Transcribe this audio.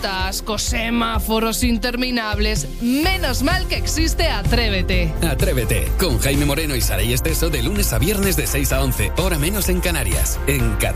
atascos, semáforos interminables. Menos mal que existe Atrévete. Atrévete, con Jaime Moreno y Saray Esteso de lunes a viernes de 6 a 11, hora menos en Canarias. En